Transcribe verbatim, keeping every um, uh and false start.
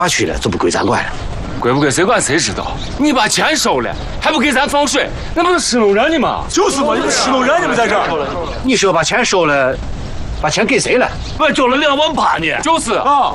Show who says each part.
Speaker 1: 哪去了，就不归咱管了。
Speaker 2: 归不归谁管谁知道？你把钱收了，还不给咱放水，那不是吃弄人的吗？
Speaker 3: 就是嘛，你们吃弄人，你们在这儿。
Speaker 1: 你说把钱收了，把钱给谁了？
Speaker 3: 我交了两万八呢。
Speaker 2: 就是
Speaker 3: 啊，